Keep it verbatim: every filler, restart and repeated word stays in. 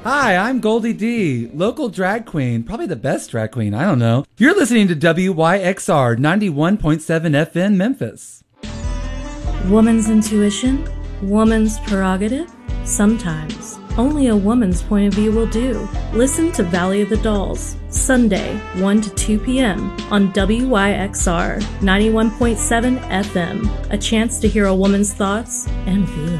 Hi, I'm Goldie D, local drag queen, probably the best drag queen, I don't know. You're listening to W Y X R ninety-one point seven F M Memphis. Woman's intuition? Woman's prerogative? Sometimes. Only a woman's point of view will do. Listen to Valley of the Dolls, Sunday, one to two p.m. on W Y X R ninety-one point seven F M. A chance to hear a woman's thoughts and feelings.